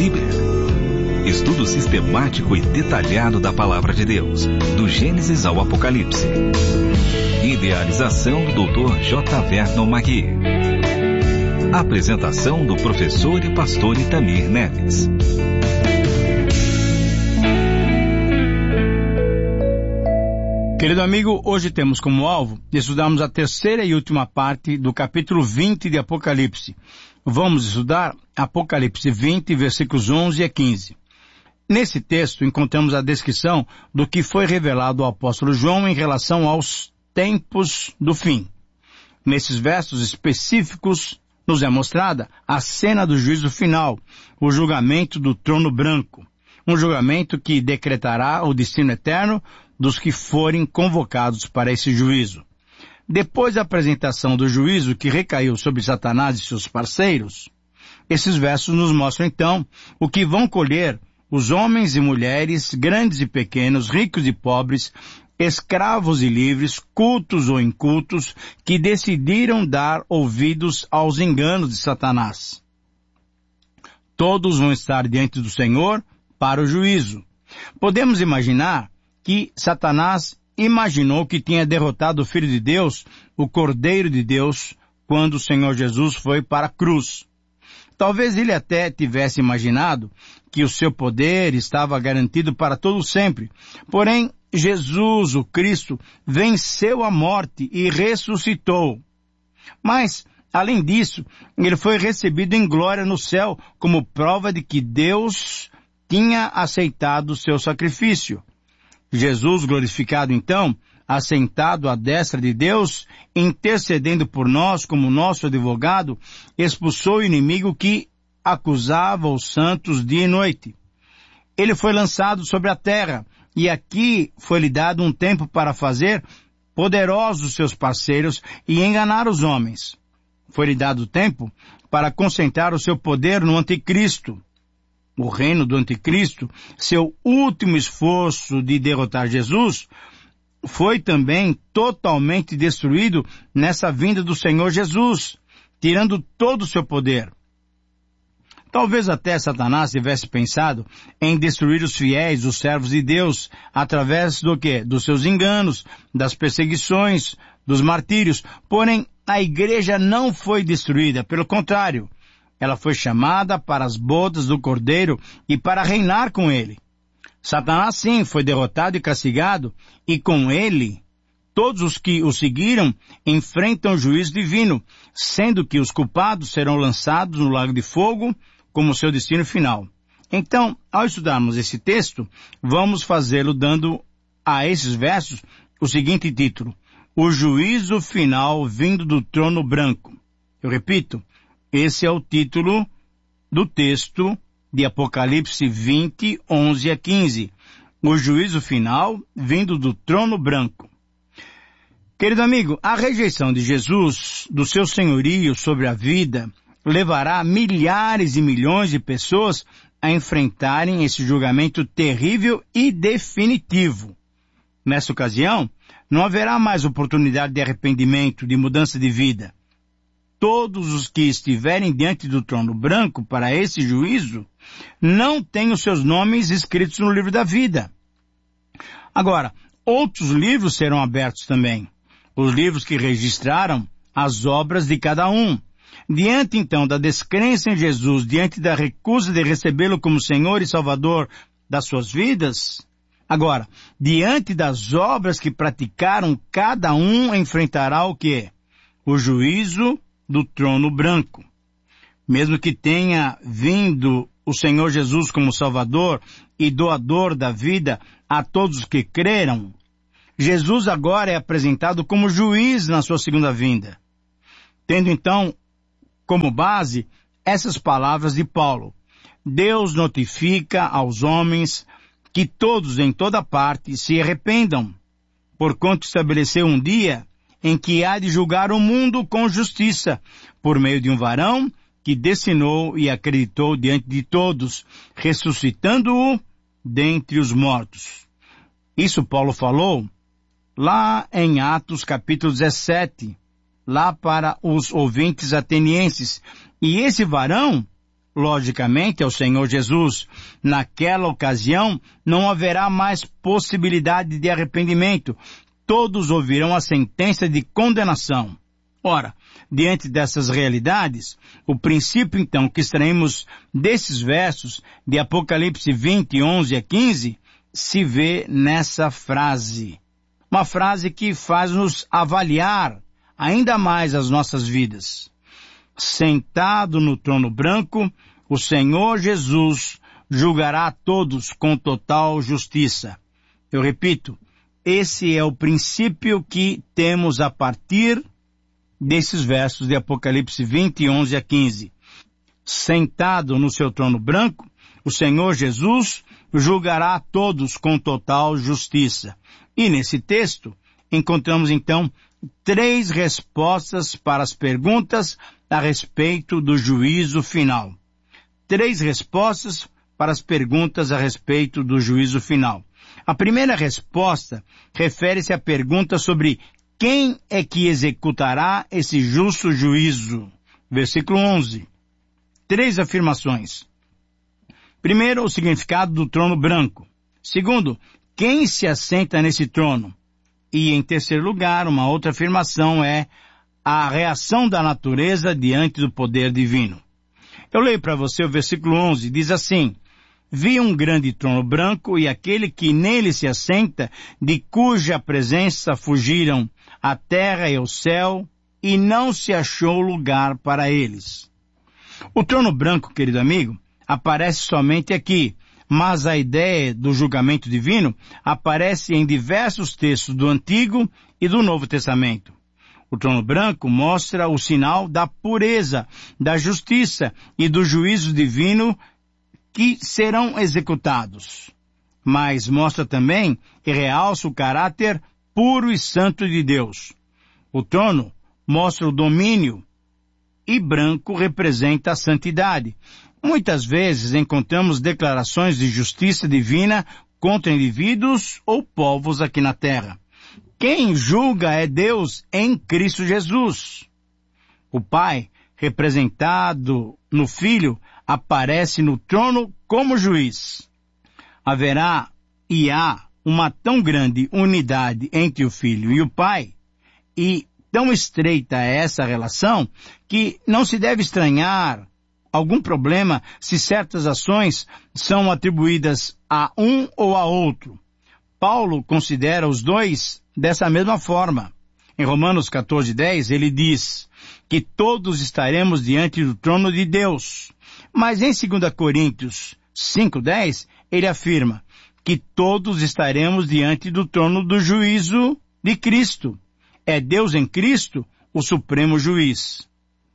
Bíblia. Estudo sistemático e detalhado da Palavra de Deus, do Gênesis ao Apocalipse. Idealização do Dr. J. Vernon Magui. Apresentação do professor e pastor Itamir Neves. Querido amigo, hoje temos como alvo estudarmos a terceira e última parte do capítulo 20 de Apocalipse. Vamos estudar Apocalipse 20, versículos 11 a 15. Nesse texto encontramos a descrição do que foi revelado ao apóstolo João em relação aos tempos do fim. Nesses versos específicos nos é mostrada a cena do juízo final, o julgamento do trono branco, um julgamento que decretará o destino eterno dos que forem convocados para esse juízo. Depois da apresentação do juízo que recaiu sobre Satanás e seus parceiros, esses versos nos mostram então o que vão colher os homens e mulheres, grandes e pequenos, ricos e pobres, escravos e livres, cultos ou incultos, que decidiram dar ouvidos aos enganos de Satanás. Todos vão estar diante do Senhor para o juízo. Podemos imaginar que Satanás imaginou que tinha derrotado o Filho de Deus, o Cordeiro de Deus, quando o Senhor Jesus foi para a cruz. Talvez ele até tivesse imaginado que o seu poder estava garantido para todo sempre. Porém, Jesus, o Cristo, venceu a morte e ressuscitou. Mas, além disso, ele foi recebido em glória no céu como prova de que Deus tinha aceitado o seu sacrifício. Jesus, glorificado então, assentado à destra de Deus, intercedendo por nós como nosso advogado, expulsou o inimigo que acusava os santos dia e noite. Ele foi lançado sobre a terra, e aqui foi-lhe dado um tempo para fazer poderosos seus parceiros e enganar os homens. Foi-lhe dado tempo para concentrar o seu poder no anticristo. O reino do anticristo, seu último esforço de derrotar Jesus, foi também totalmente destruído nessa vinda do Senhor Jesus, tirando todo o seu poder. Talvez até Satanás tivesse pensado em destruir os fiéis, os servos de Deus, através do quê? Dos seus enganos, das perseguições, dos martírios. Porém, a igreja não foi destruída, pelo contrário, ela foi chamada para as bodas do Cordeiro e para reinar com ele. Satanás, sim, foi derrotado e castigado, e com ele, todos os que o seguiram enfrentam o juízo divino, sendo que os culpados serão lançados no lago de fogo como seu destino final. Então, ao estudarmos esse texto, vamos fazê-lo dando a esses versos o seguinte título: O juízo final vindo do trono branco. Eu repito, esse é o título do texto de Apocalipse 20, 11 a 15. O juízo final vindo do trono branco. Querido amigo, a rejeição de Jesus, do seu senhorio sobre a vida, levará milhares e milhões de pessoas a enfrentarem esse julgamento terrível e definitivo. Nessa ocasião, não haverá mais oportunidade de arrependimento, de mudança de vida. Todos os que estiverem diante do trono branco para esse juízo não têm os seus nomes escritos no livro da vida. Agora, outros livros serão abertos também. Os livros que registraram as obras de cada um. Diante, então, da descrença em Jesus, diante da recusa de recebê-lo como Senhor e Salvador das suas vidas, agora, diante das obras que praticaram, cada um enfrentará o quê? O juízo do trono branco. Mesmo que tenha vindo o Senhor Jesus como Salvador e doador da vida a todos os que creram, Jesus agora é apresentado como juiz na sua segunda vinda. Tendo então como base essas palavras de Paulo: Deus notifica aos homens que todos em toda parte se arrependam, porquanto estabeleceu um dia em que há de julgar o mundo com justiça, por meio de um varão que destinou e acreditou diante de todos, ressuscitando-o dentre os mortos. Isso Paulo falou lá em Atos capítulo 17, lá para os ouvintes atenienses. E esse varão logicamente, ao Senhor Jesus. Naquela ocasião, não haverá mais possibilidade de arrependimento. Todos ouvirão a sentença de condenação. Ora, diante dessas realidades, o princípio, então, que extraímos desses versos de Apocalipse 20, 11 a 15, se vê nessa frase. Uma frase que faz-nos avaliar ainda mais as nossas vidas. Sentado no trono branco, o Senhor Jesus julgará a todos com total justiça. Eu repito, esse é o princípio que temos a partir desses versos de Apocalipse 20, 11 a 15. Sentado no seu trono branco, o Senhor Jesus julgará a todos com total justiça. E nesse texto, encontramos então 3 respostas para as perguntas a respeito do juízo final. 3 respostas para as perguntas a respeito do juízo final. A primeira resposta refere-se à pergunta sobre quem é que executará esse justo juízo. Versículo 11. 3 afirmações. Primeiro, o significado do trono branco. Segundo, quem se assenta nesse trono? E, em terceiro lugar, uma outra afirmação é a reação da natureza diante do poder divino. Eu leio para você o versículo 11, diz assim: Vi um grande trono branco e aquele que nele se assenta, de cuja presença fugiram a terra e o céu, e não se achou lugar para eles. O trono branco, querido amigo, aparece somente aqui, mas a ideia do julgamento divino aparece em diversos textos do Antigo e do Novo Testamento. O trono branco mostra o sinal da pureza, da justiça e do juízo divino que serão executados. Mas mostra também e realça o caráter puro e santo de Deus. O trono mostra o domínio e branco representa a santidade. Muitas vezes encontramos declarações de justiça divina contra indivíduos ou povos aqui na terra. Quem julga é Deus em Cristo Jesus. O Pai, representado no Filho, aparece no trono como juiz. Haverá e há uma tão grande unidade entre o Filho e o Pai, e tão estreita é essa relação, que não se deve estranhar algum problema se certas ações são atribuídas a um ou a outro. Paulo considera os dois dessa mesma forma. Em Romanos 14:10, ele diz que todos estaremos diante do trono de Deus. Mas em 2 Coríntios 5:10, ele afirma que todos estaremos diante do trono do juízo de Cristo. É Deus em Cristo o supremo juiz.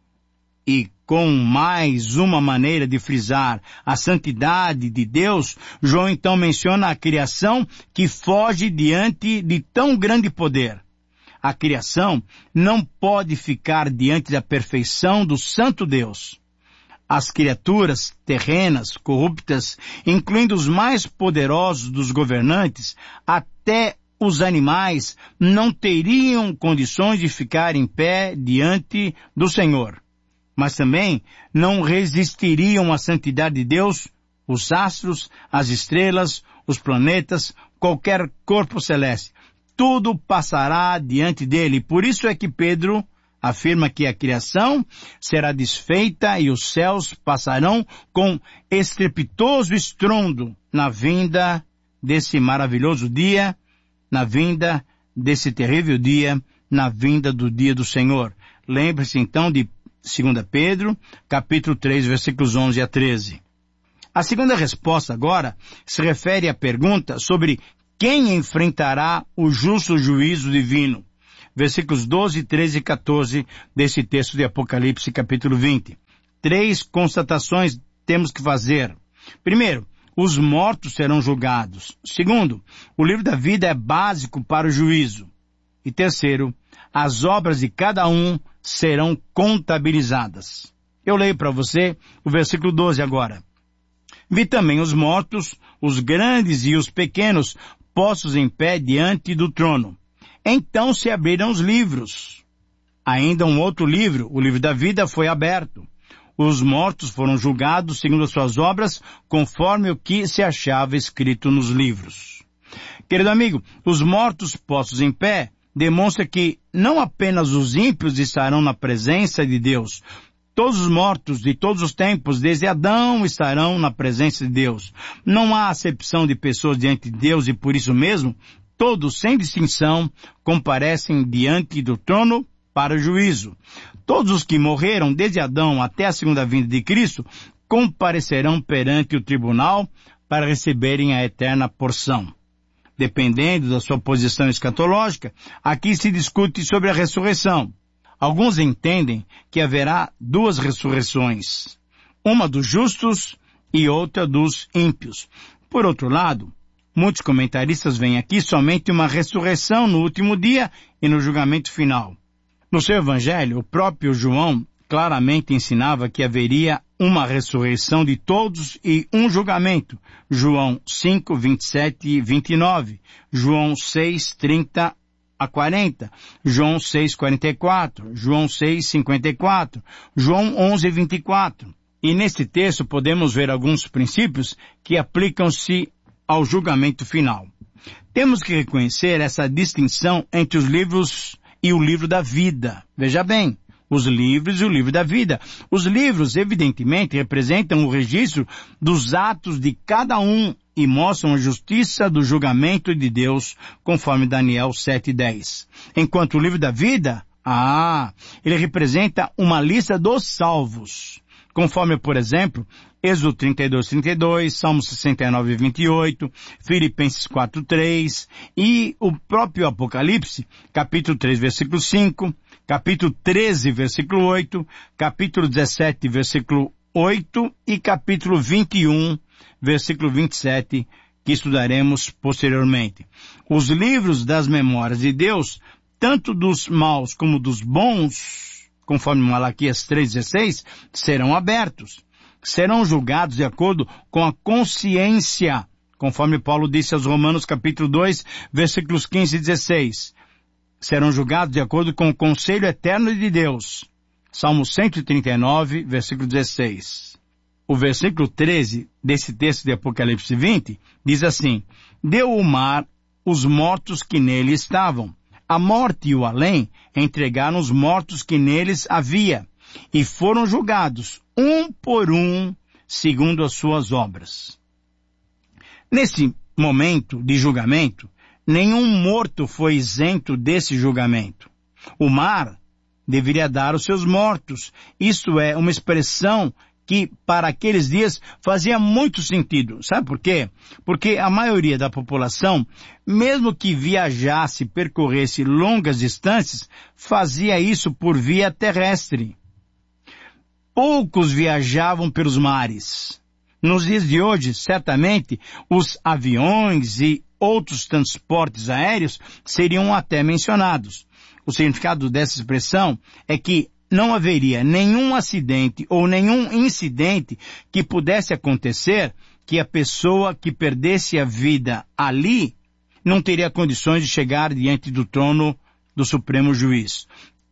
E com mais uma maneira de frisar a santidade de Deus, João então menciona a criação que foge diante de tão grande poder. A criação não pode ficar diante da perfeição do santo Deus. As criaturas terrenas, corruptas, incluindo os mais poderosos dos governantes, até os animais, não teriam condições de ficar em pé diante do Senhor. Mas também não resistiriam à santidade de Deus os astros, as estrelas, os planetas, qualquer corpo celeste. Tudo passará diante dele. Por isso é que Pedro afirma que a criação será desfeita e os céus passarão com estrepitoso estrondo na vinda desse maravilhoso dia, na vinda desse terrível dia, na vinda do dia do Senhor. Lembre-se então de 2 Pedro, capítulo 3, versículos 11 a 13. A segunda resposta agora se refere à pergunta sobre quem enfrentará o justo juízo divino. Versículos 12, 13 e 14 desse texto de Apocalipse, capítulo 20. 3 constatações temos que fazer. Primeiro, os mortos serão julgados. Segundo, o livro da vida é básico para o juízo. E terceiro, as obras de cada um serão contabilizadas. Eu leio para você o versículo 12 agora. Vi também os mortos, os grandes e os pequenos, postos em pé diante do trono. Então se abriram os livros. Ainda um outro livro, o livro da vida, foi aberto. os mortos foram julgados segundo as suas obras, conforme o que se achava escrito nos livros. Querido amigo, os mortos postos em pé demonstra que não apenas os ímpios estarão na presença de Deus. Todos os mortos de todos os tempos, desde Adão, estarão na presença de Deus. Não há acepção de pessoas diante de Deus e por isso mesmo, todos, sem distinção, comparecem diante do trono para o juízo. Todos os que morreram desde Adão até a segunda vinda de Cristo comparecerão perante o tribunal para receberem a eterna porção. Dependendo da sua posição escatológica, aqui se discute sobre a ressurreição. Alguns entendem que haverá duas ressurreições, uma dos justos e outra dos ímpios. Por outro lado, muitos comentaristas veem aqui somente uma ressurreição no último dia e no julgamento final. No seu evangelho, o próprio João claramente ensinava que haveria uma ressurreição de todos e um julgamento. João 5, 27 e 29, João 6, 30 a 40, João 6, 44, João 6, 54, João 11, 24. E nesse texto podemos ver alguns princípios que aplicam-se ao julgamento final. Temos que reconhecer essa distinção entre os livros e o livro da vida. Veja bem, os livros e o livro da vida. Os livros, evidentemente, representam o registro dos atos de cada um e mostram a justiça do julgamento de Deus, conforme Daniel 7:10. Enquanto o livro da vida, ele representa uma lista dos salvos, conforme, por exemplo, Êxodo 32:32, Salmo 69:28, Filipenses 4:3 e o próprio Apocalipse, capítulo 3, versículo 5, capítulo 13, versículo 8, capítulo 17, versículo 8 e capítulo 21, versículo 27, que estudaremos posteriormente. Os livros das memórias de Deus, tanto dos maus como dos bons, conforme Malaquias 3:16, serão abertos. Serão julgados de acordo com a consciência, conforme Paulo disse aos Romanos capítulo 2, versículos 15 e 16. Serão julgados de acordo com o conselho eterno de Deus. Salmo 139, versículo 16. O versículo 13 desse texto de Apocalipse 20 diz assim: deu o mar os mortos que nele estavam. A morte e o além entregaram os mortos que neles havia, e foram julgados, um por um, segundo as suas obras. Nesse momento de julgamento, nenhum morto foi isento desse julgamento. O mar deveria dar os seus mortos. Isso é uma expressão que para aqueles dias fazia muito sentido. Sabe por quê? Porque a maioria da população, mesmo que viajasse, percorresse longas distâncias, fazia isso por via terrestre. Poucos viajavam pelos mares. Nos dias de hoje, certamente, os aviões e outros transportes aéreos seriam até mencionados. O significado dessa expressão é que não haveria nenhum acidente ou nenhum incidente que pudesse acontecer que a pessoa que perdesse a vida ali não teria condições de chegar diante do trono do Supremo Juiz.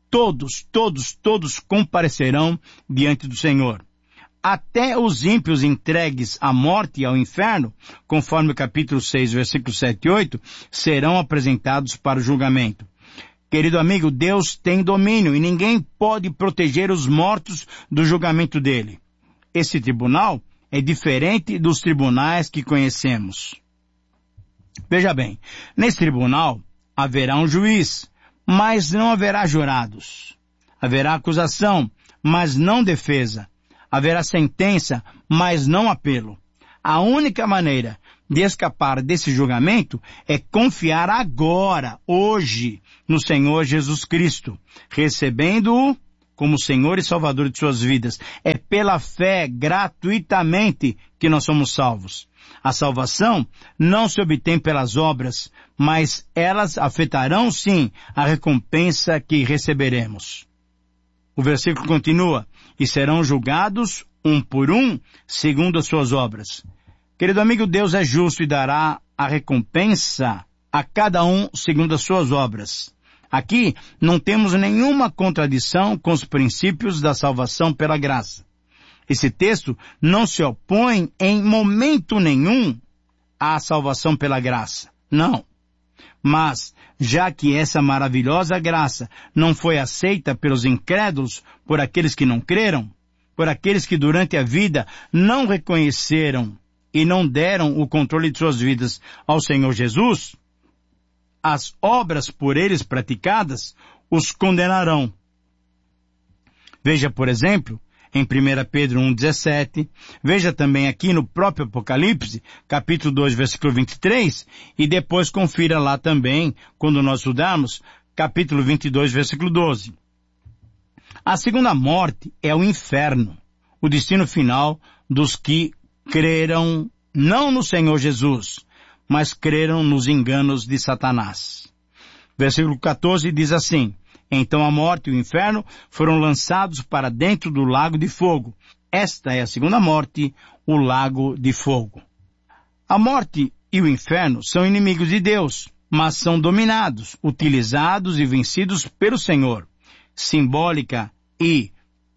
Todos comparecerão diante do Senhor. Até os ímpios entregues à morte e ao inferno, conforme o capítulo 6, versículos 7 e 8, serão apresentados para o julgamento. Querido amigo, Deus tem domínio e ninguém pode proteger os mortos do julgamento dele. Esse tribunal é diferente dos tribunais que conhecemos. Veja bem, nesse tribunal haverá um juiz, mas não haverá jurados. Haverá acusação, mas não defesa. Haverá sentença, mas não apelo. A única maneira de escapar desse julgamento é confiar agora, hoje, no Senhor Jesus Cristo, recebendo-o como Senhor e Salvador de suas vidas. É pela fé, gratuitamente, que nós somos salvos. A salvação não se obtém pelas obras, mas elas afetarão sim a recompensa que receberemos. O versículo continua: e serão julgados um por um, segundo as suas obras. Querido amigo, Deus é justo e dará a recompensa a cada um segundo as suas obras. Aqui não temos nenhuma contradição com os princípios da salvação pela graça. Esse texto não se opõe em momento nenhum à salvação pela graça. Não. Mas, já que essa maravilhosa graça não foi aceita pelos incrédulos, por aqueles que não creram, por aqueles que durante a vida não reconheceram e não deram o controle de suas vidas ao Senhor Jesus, as obras por eles praticadas os condenarão. Veja, por exemplo, em 1 Pedro 1,17, veja também aqui no próprio Apocalipse, capítulo 2, versículo 23, e depois confira lá também, quando nós estudarmos, capítulo 22, versículo 12. A segunda morte é o inferno, o destino final dos que creram não no Senhor Jesus, mas creram nos enganos de Satanás. Versículo 14 diz assim: então a morte e o inferno foram lançados para dentro do lago de fogo. Esta é a segunda morte, o lago de fogo. A morte e o inferno são inimigos de Deus, mas são dominados, utilizados e vencidos pelo Senhor. Simbólica e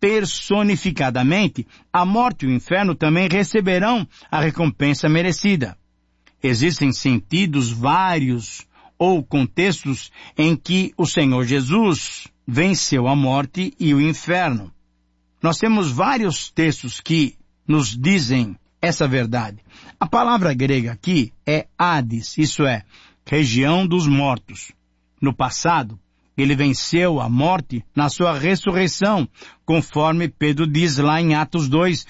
personificadamente, a morte e o inferno também receberão a recompensa merecida. Existem sentidos vários ou contextos em que o Senhor Jesus venceu a morte e o inferno. Nós temos vários textos que nos dizem essa verdade. A palavra grega aqui é Hades, isso é, região dos mortos. No passado, ele venceu a morte na sua ressurreição, conforme Pedro diz lá em Atos 2,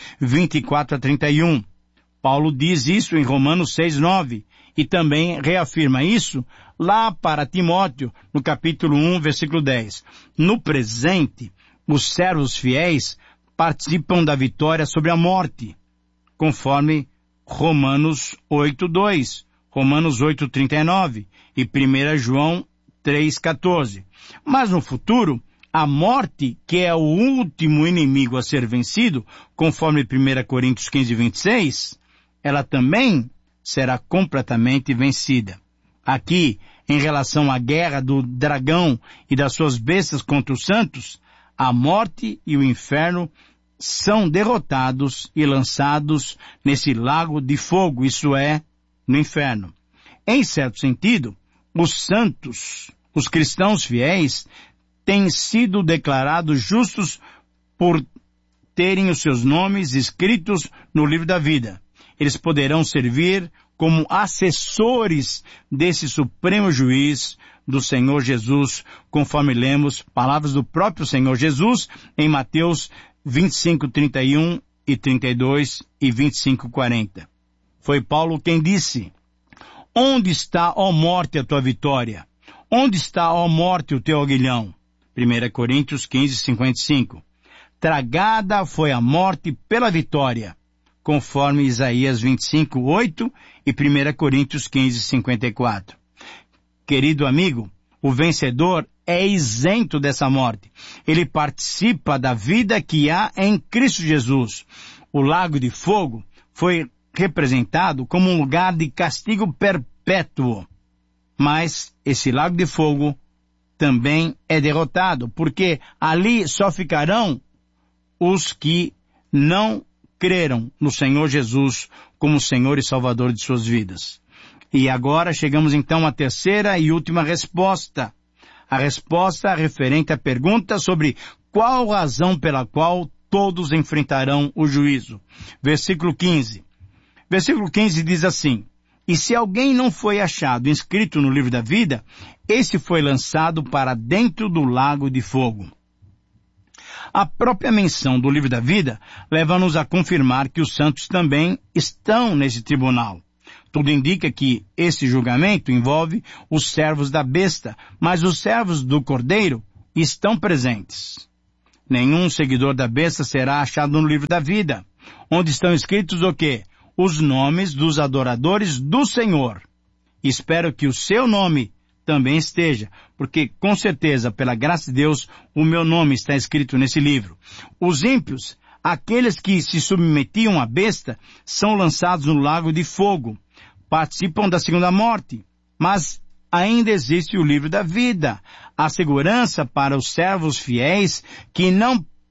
24 a 31. Paulo diz isso em Romanos 6, 9, e também reafirma isso lá para Timóteo, no capítulo 1, versículo 10. No presente, os servos fiéis participam da vitória sobre a morte, conforme Romanos 8, 2, Romanos 8, 39 e 1 João 3, 14. Mas no futuro, a morte, que é o último inimigo a ser vencido, conforme 1 Coríntios 15, 26, ela também será completamente vencida. Aqui, em relação à guerra do dragão e das suas bestas contra os santos, a morte e o inferno são derrotados e lançados nesse lago de fogo, isso é, no inferno. Em certo sentido, os santos, os cristãos fiéis, têm sido declarados justos por terem os seus nomes escritos no livro da vida. Eles poderão servir como assessores desse supremo juiz do Senhor Jesus, conforme lemos palavras do próprio Senhor Jesus em Mateus 25, 31 e 32 e 25, 40. Foi Paulo quem disse: onde está, ó morte, a tua vitória? Onde está, ó morte, o teu aguilhão? 1 Coríntios 15, 55. Tragada foi a morte pela vitória, conforme Isaías 25, 8 e 1 Coríntios 15, 54. Querido amigo, o vencedor é isento dessa morte. Ele participa da vida que há em Cristo Jesus. O lago de fogo foi representado como um lugar de castigo perpétuo. Mas esse lago de fogo também é derrotado, porque ali só ficarão os que não creram no Senhor Jesus como Senhor e Salvador de suas vidas. E agora chegamos então à terceira e última resposta. A resposta referente à pergunta sobre qual razão pela qual todos enfrentarão o juízo. Versículo 15. Versículo 15 diz assim: e se alguém não foi achado inscrito no livro da vida, esse foi lançado para dentro do lago de fogo. A própria menção do livro da vida leva-nos a confirmar que os santos também estão nesse tribunal. Tudo indica que esse julgamento envolve os servos da besta, mas os servos do Cordeiro estão presentes. Nenhum seguidor da besta será achado no livro da vida, onde estão escritos o quê? Os nomes dos adoradores do Senhor. Espero que o seu nome também esteja, porque com certeza, pela graça de Deus, o meu nome está escrito nesse livro. Os ímpios, aqueles que se submetiam à besta, são lançados no lago de fogo, participam da segunda morte, mas ainda existe o livro da vida, a segurança para os servos fiéis que não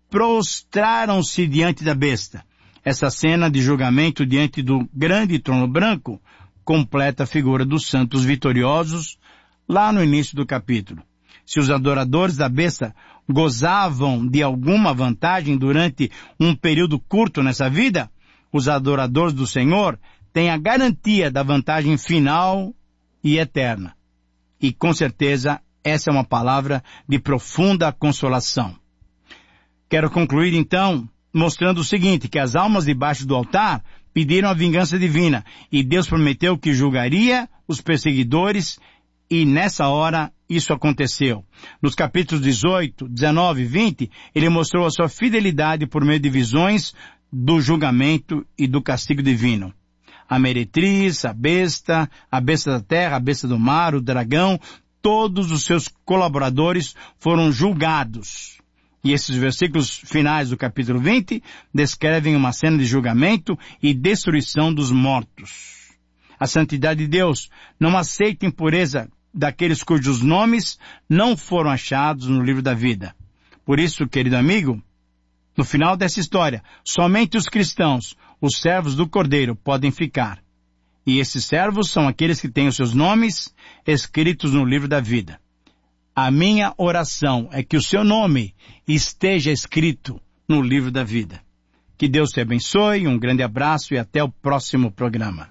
prostraram-se diante da besta. Essa cena de julgamento diante do grande trono branco completa a figura dos santos vitoriosos lá no início do capítulo. Se os adoradores da besta gozavam de alguma vantagem durante um período curto nessa vida, os adoradores do Senhor têm a garantia da vantagem final e eterna. E com certeza essa é uma palavra de profunda consolação. Quero concluir então mostrando o seguinte, que as almas debaixo do altar pediram a vingança divina e Deus prometeu que julgaria os perseguidores e nessa hora isso aconteceu. Nos capítulos 18, 19 e 20, ele mostrou a sua fidelidade por meio de visões do julgamento e do castigo divino. A meretriz, a besta da terra, a besta do mar, o dragão, todos os seus colaboradores foram julgados. E esses versículos finais do capítulo 20 descrevem uma cena de julgamento e destruição dos mortos. A santidade de Deus não aceita impureza daqueles cujos nomes não foram achados no livro da vida. Por isso, querido amigo, no final dessa história, somente os cristãos, os servos do Cordeiro, podem ficar. E esses servos são aqueles que têm os seus nomes escritos no livro da vida. A minha oração é que o seu nome esteja escrito no livro da vida. Que Deus te abençoe, um grande abraço e até o próximo programa.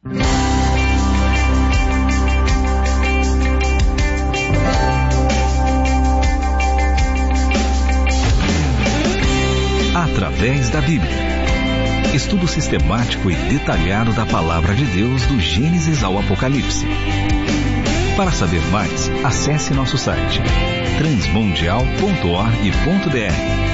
Através da Bíblia. Estudo sistemático e detalhado da Palavra de Deus do Gênesis ao Apocalipse. Para saber mais, acesse nosso site transmundial.org.br